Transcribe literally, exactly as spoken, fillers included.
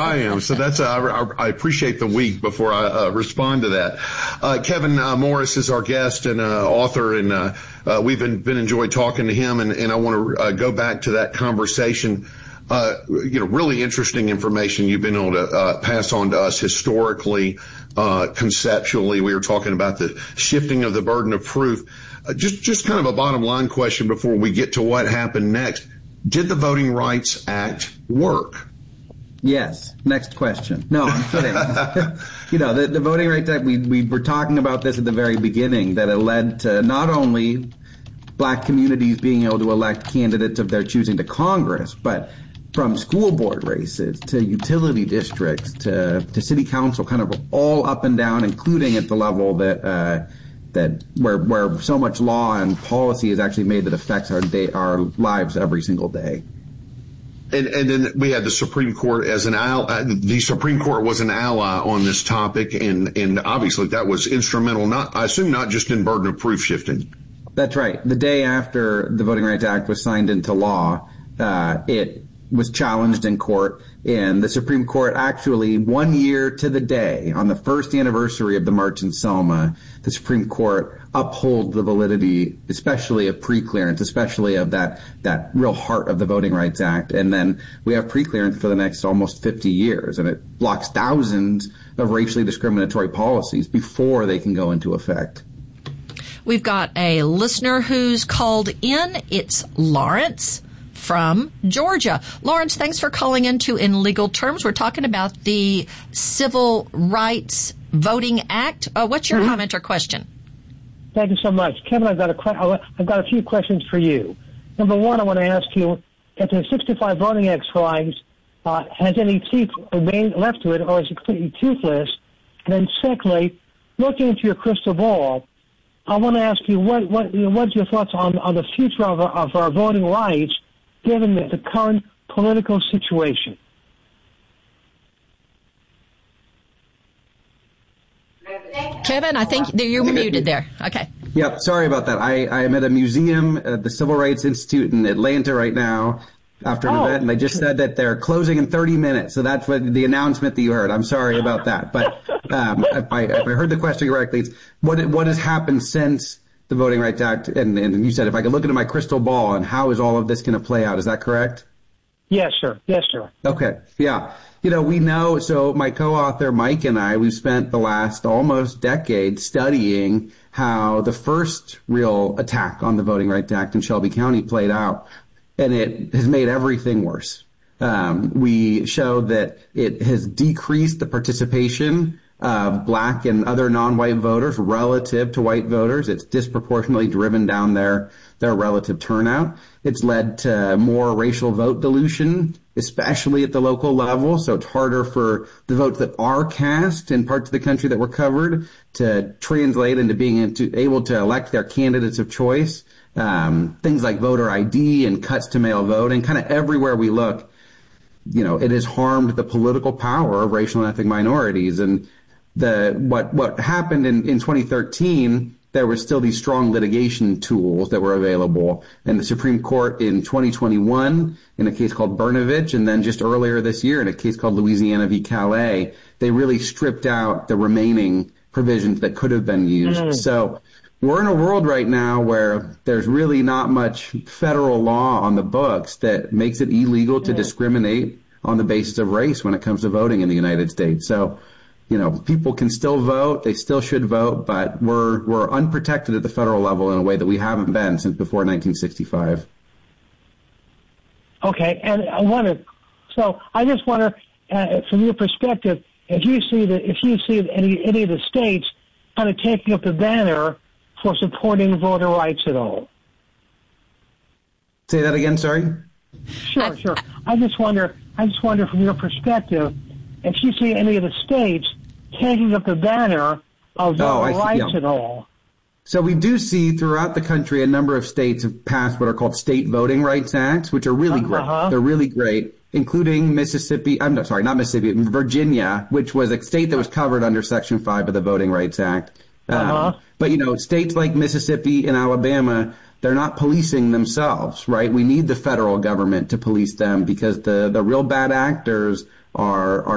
I am. So that's, uh, I, I appreciate the week before I uh, respond to that. Uh, Kevin uh, Morris is our guest and uh, author, and uh, uh, we've been, been enjoyed talking to him, and, and I want to uh, go back to that conversation. Uh, you know, really interesting information you've been able to uh, pass on to us historically, uh, conceptually. We were talking about the shifting of the burden of proof. Uh, just, just kind of a bottom line question before we get to what happened next. Did the Voting Rights Act work? Yes. Next question. No, I'm kidding. you know, the, the Voting Rights Act, we, we were talking about this at the very beginning, that it led to not only black communities being able to elect candidates of their choosing to Congress, but from school board races to utility districts to, to city council, kind of all up and down, including at the level that uh, that where where so much law and policy is actually made that affects our day, our lives every single day. And, and then we had the Supreme Court as an ally. The Supreme Court was an ally on this topic, and and obviously that was instrumental. Not, I assume, not just in burden of proof shifting. That's right. The day after the Voting Rights Act was signed into law, uh, it was challenged in court, and the Supreme Court actually, one year to the day, on the first anniversary of the March in Selma, the Supreme Court upheld the validity, especially of preclearance, especially of that, that real heart of the Voting Rights Act. And then we have preclearance for the next almost fifty years, and it blocks thousands of racially discriminatory policies before they can go into effect. We've got a listener who's called in. It's Lawrence from Georgia. Lawrence, thanks for calling into In Legal Terms. We're talking about the Civil Rights Voting Act. Uh, what's your mm-hmm. comment or question? Thank you so much. Kevin, I've got a, I've got a few questions for you. Number one, I want to ask you, if the sixty-five Voting Act flags uh, has any teeth remain left to it, or is it completely toothless? And then secondly, looking into your crystal ball, I want to ask you, what, what, you know, what's your thoughts on, on the future of our, of our voting rights given the, the current political situation? Kevin, I think you're muted there. Okay. Yep, sorry about that. I, I am at a museum at the Civil Rights Institute in Atlanta right now after an oh. event, and they just said that they're closing in thirty minutes. So that's what the announcement that you heard. I'm sorry about that. But um, if, I, if I heard the question correctly, it's what, what has happened since the Voting Rights Act, and, and you said if I could look into my crystal ball and how is all of this going to play out. Is that correct? Yes, sir. Yes, sir. Okay. Yeah. You know, we know, so my co-author Mike and I, we've spent the last almost decade studying how the first real attack on the Voting Rights Act in Shelby County played out, and it has made everything worse. Um, we showed that it has decreased the participation of black and other non-white voters relative to white voters. It's disproportionately driven down their, their relative turnout. It's led to more racial vote dilution, especially at the local level. So it's harder for the votes that are cast in parts of the country that were covered to translate into being into, able to elect their candidates of choice. Um, things like voter I D and cuts to mail voting, kind of everywhere we look, you know, it has harmed the political power of racial and ethnic minorities. And the what what happened in, in twenty thirteen, there were still these strong litigation tools that were available. And the Supreme Court in twenty twenty-one, in a case called Brnovich, and then just earlier this year in a case called Louisiana v. Calais, they really stripped out the remaining provisions that could have been used. Mm. So we're in a world right now where there's really not much federal law on the books that makes it illegal to mm. discriminate on the basis of race when it comes to voting in the United States. So, you know, people can still vote, they still should vote, but we're we're unprotected at the federal level in a way that we haven't been since before nineteen sixty-five. Okay, and I wonder, so I just wonder, uh, from your perspective, if you see that if you see any any of the states kind of taking up the banner for supporting voter rights at all. Say that again, sorry? Sure, sure. I just wonder, I just wonder from your perspective, if you see any of the states taking up the banner of voter oh, rights yeah. at all. So we do see throughout the country a number of states have passed what are called state voting rights acts, which are really great. Uh-huh. They're really great, including Mississippi. I'm not, sorry, not Mississippi, Virginia, which was a state that was covered under Section five of the Voting Rights Act. Um, uh-huh. But, you know, states like Mississippi and Alabama, they're not policing themselves, right? We need the federal government to police them because the, the real bad actors are, are